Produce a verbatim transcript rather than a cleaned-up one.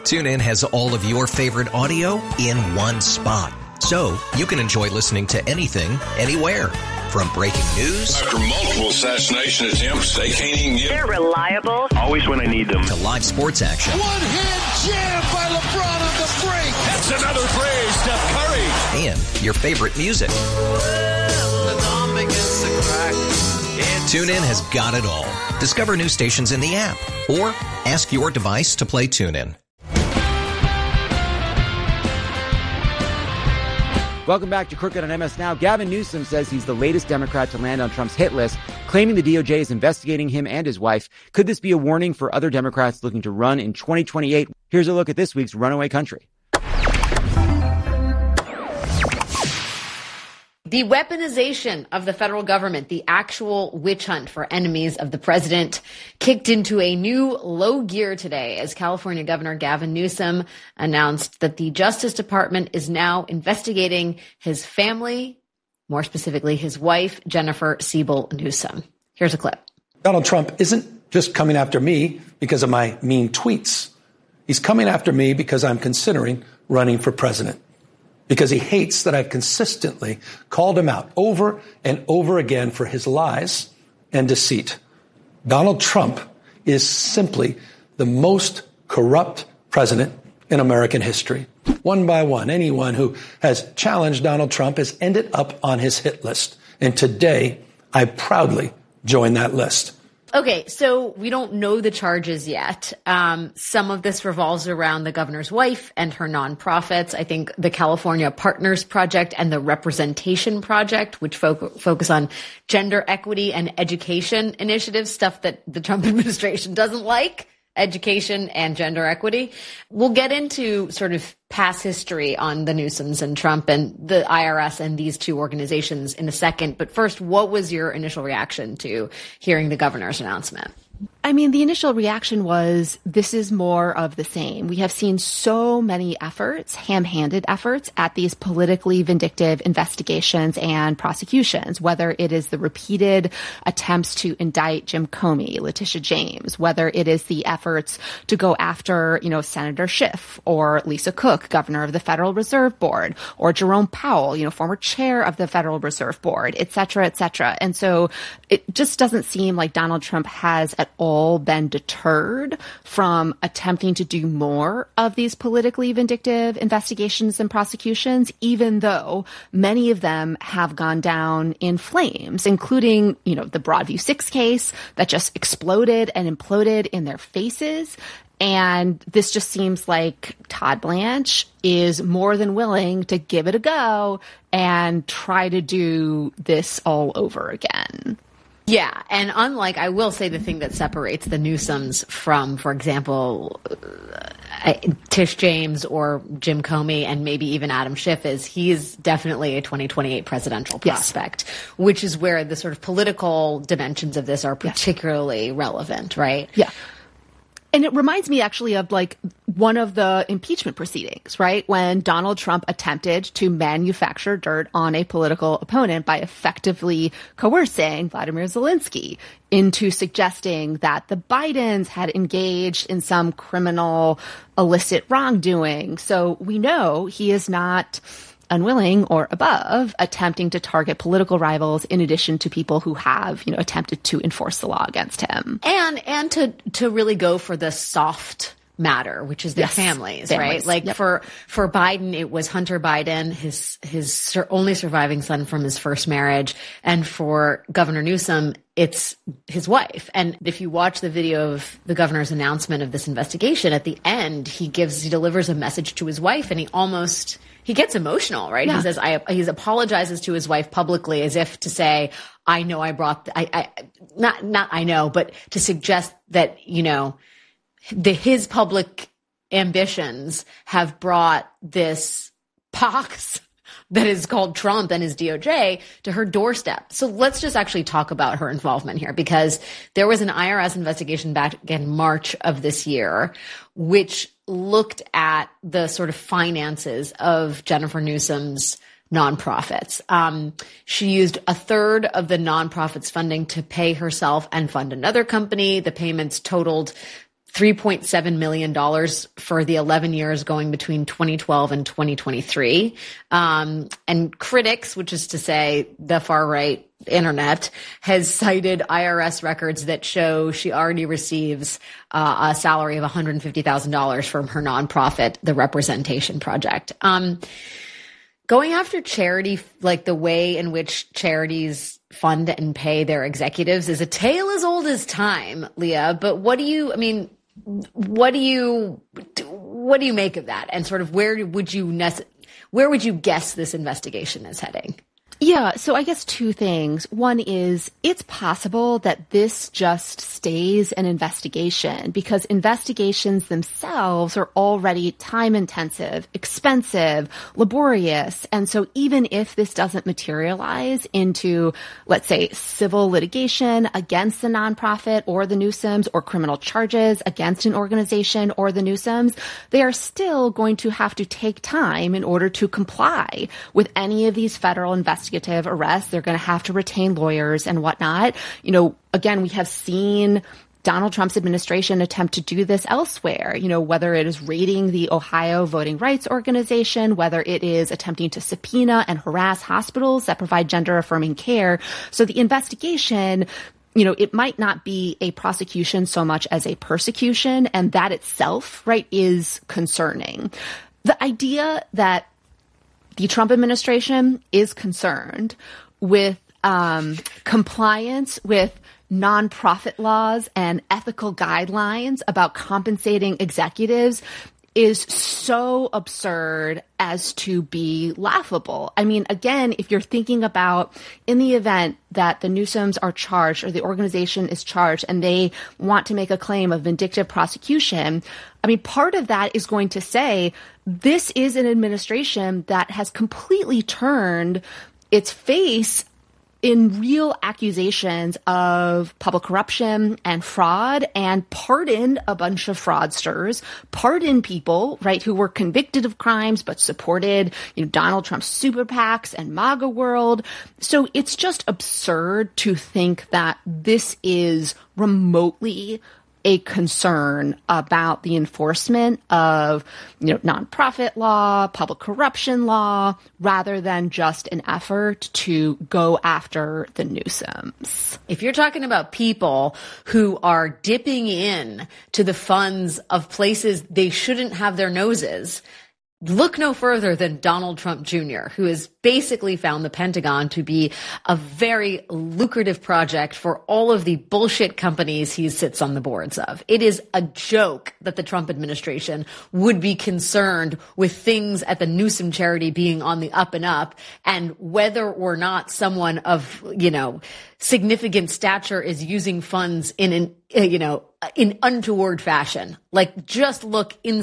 TuneIn has all of your favorite audio in one spot, so you can enjoy listening to anything, anywhere. From breaking news after multiple assassination attempts, they can't even get. They're reliable. Always when I need them. To live sports action. One-hand jam by LeBron on the break. That's another three, Steph Curry. And your favorite music. TuneIn has got it all. Discover new stations in the app or ask your device to play TuneIn. Welcome back to Crooked on M S Now. Gavin Newsom says he's the latest Democrat to land on Trump's hit list, claiming the D O J is investigating him and his wife. Could this be a warning for other Democrats looking to run in twenty twenty-eight? Here's a look at this week's Runaway Country. The weaponization of the federal government, the actual witch hunt for enemies of the president, kicked into a new low gear today as California Governor Gavin Newsom announced that the Justice Department is now investigating his family, more specifically his wife, Jennifer Siebel Newsom. Here's a clip. Donald Trump isn't just coming after me because of my mean tweets. He's coming after me because I'm considering running for president. Because he hates that I've consistently called him out over and over again for his lies and deceit. Donald Trump is simply the most corrupt president in American history. One by one, anyone who has challenged Donald Trump has ended up on his hit list. And today, I proudly join that list. Okay, so we don't know the charges yet. Um, some of this revolves around the governor's wife and her nonprofits. I think the California Partners Project and the Representation Project, which fo- focus on gender equity and education initiatives, stuff that the Trump administration doesn't like. Education and gender equity. We'll get into sort of past history on the Newsoms and Trump and the I R S and these two organizations in a second. But first, what was your initial reaction to hearing the governor's announcement? I mean, the initial reaction was, this is more of the same. We have seen so many efforts, ham-handed efforts, at these politically vindictive investigations and prosecutions, whether it is the repeated attempts to indict Jim Comey, Letitia James, whether it is the efforts to go after, you know, Senator Schiff or Lisa Cook, governor of the Federal Reserve Board, or Jerome Powell, you know, former chair of the Federal Reserve Board, et cetera, et cetera. And so it just doesn't seem like Donald Trump has at all been deterred from attempting to do more of these politically vindictive investigations and prosecutions, even though many of them have gone down in flames, including, you know, the Broadview Six case that just exploded and imploded in their faces. And this just seems like Todd Blanche is more than willing to give it a go and try to do this all over again. Yeah, and unlike, I will say the thing that separates the Newsoms from, for example, uh, Tish James or Jim Comey and maybe even Adam Schiff is he's definitely a twenty twenty-eight presidential prospect, yes. Which is where the sort of political dimensions of this are particularly yes. relevant, right? Yeah. And it reminds me actually of like one of the impeachment proceedings, right? When Donald Trump attempted to manufacture dirt on a political opponent by effectively coercing Vladimir Zelensky into suggesting that the Bidens had engaged in some criminal illicit wrongdoing. So we know he is not unwilling or above attempting to target political rivals in addition to people who have, you know, attempted to enforce the law against him. And and to to really go for the soft matter, which is their yes. families, families, right? Like yep. for for Biden, it was Hunter Biden, his his sur- only surviving son from his first marriage, and for Governor Newsom, it's his wife. And if you watch the video of the governor's announcement of this investigation, at the end, he gives he delivers a message to his wife, and he almost he gets emotional, right? Yeah. He says, I, he apologizes to his wife publicly as if to say, I know I brought, I, I, not, not I know, but to suggest that, you know, the, his public ambitions have brought this pox that is called Trump and his D O J to her doorstep. So let's just actually talk about her involvement here, because there was an I R S investigation back in March of this year, which looked at the sort of finances of Jennifer Newsom's nonprofits. Um, she used a third of the nonprofit's funding to pay herself and fund another company. The payments totaled three point seven million dollars for the eleven years going between twenty twelve and twenty twenty-three. Um, and critics, which is to say the far right internet, has cited I R S records that show she already receives uh, a salary of one hundred fifty thousand dollars from her nonprofit, the Representation Project. Um, going after charity, like the way in which charities fund and pay their executives, is a tale as old as time, Leah. But what do you, I mean, what do you, what do you make of that? And sort of where would you, nece- where would you guess this investigation is heading? Yeah, so I guess two things. One is it's possible that this just stays an investigation because investigations themselves are already time intensive, expensive, laborious. And so even if this doesn't materialize into, let's say, civil litigation against the nonprofit or the Newsoms or criminal charges against an organization or the Newsoms, they are still going to have to take time in order to comply with any of these federal investigations. Arrests. They're going to have to retain lawyers and whatnot. You know, again, we have seen Donald Trump's administration attempt to do this elsewhere, you know, whether it is raiding the Ohio Voting Rights Organization, whether it is attempting to subpoena and harass hospitals that provide gender-affirming care. So the investigation, you know, it might not be a prosecution so much as a persecution, and that itself, right, is concerning. The idea that the Trump administration is concerned with um, compliance with nonprofit laws and ethical guidelines about compensating executives is so absurd as to be laughable. I mean, again, if you're thinking about in the event that the Newsoms are charged or the organization is charged and they want to make a claim of vindictive prosecution, I mean, part of that is going to say this is an administration that has completely turned its face in real accusations of public corruption and fraud and pardoned a bunch of fraudsters, pardoned people, right, who were convicted of crimes but supported, you know, Donald Trump's super PACs and MAGA world. So it's just absurd to think that this is remotely a concern about the enforcement of, you know, nonprofit law, public corruption law, rather than just an effort to go after the Newsoms. If you're talking about people who are dipping in to the funds of places they shouldn't have their noses, look no further than Donald Trump Junior, who has basically found the Pentagon to be a very lucrative project for all of the bullshit companies he sits on the boards of. It is a joke that the Trump administration would be concerned with things at the Newsom charity being on the up and up, and whether or not someone of, you know, significant stature is using funds in an, you know, in untoward fashion. Like, just look in